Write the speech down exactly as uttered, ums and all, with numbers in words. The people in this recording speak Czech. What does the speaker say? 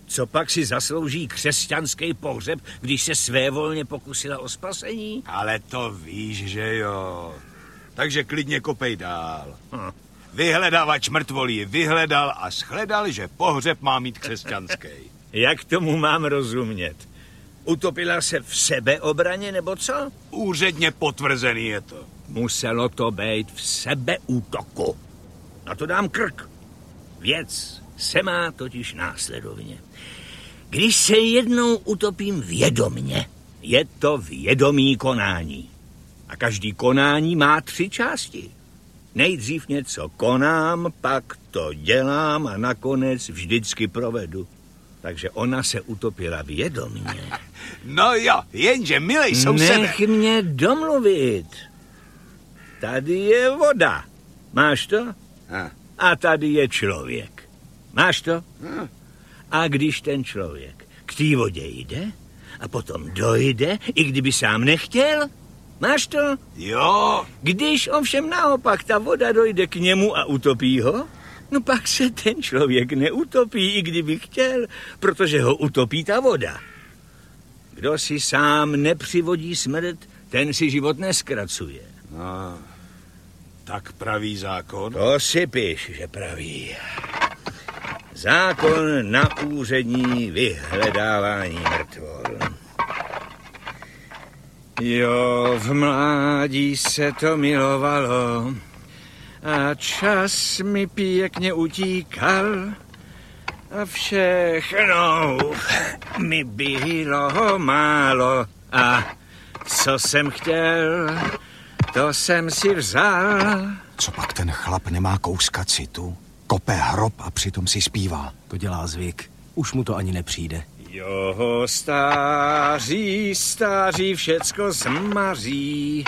Co pak si zaslouží křesťanský pohřeb, když se svévolně pokusila o spasení? Ale to víš, že jo. Takže klidně kopej dál. Hm. Vyhledávač mrtvolí vyhledal a shledal, že pohřeb má mít křesťanský. Jak tomu mám rozumět? Utopila se v sebeobraně, nebo co? Úředně potvrzený je to. Muselo to být v sebeútoku. Na to dám krk. Věc se má totiž následovně. Když se jednou utopím vědomně, je to vědomý konání. A každý konání má tři části. Nejdřív něco konám, pak to dělám a nakonec vždycky provedu. Takže ona se utopila vědomně. No jo, jenže milej sousede. Nech mě domluvit. Tady je voda. Máš to? A, A tady je člověk. Máš to? a. A když ten člověk k té vodě jde a potom dojde, i kdyby sám nechtěl, máš to? Jo. Když ovšem naopak ta voda dojde k němu a utopí ho, no pak se ten člověk neutopí, i kdyby chtěl, protože ho utopí ta voda. Kdo si sám nepřivodí smrt, ten si život neskracuje. No, tak pravý zákon. To si píš, že praví. Zákon na úřední vyhledávání mrtvol. Jo, v mládí se to milovalo a čas mi pěkně utíkal a všechno mi bylo málo a co jsem chtěl, to jsem si vzal. Co pak ten chlap nemá kouska citu? Kope hrob a přitom si zpívá. To dělá zvyk. Už mu to ani nepřijde. Jo, stáří, stáří všecko zmaří.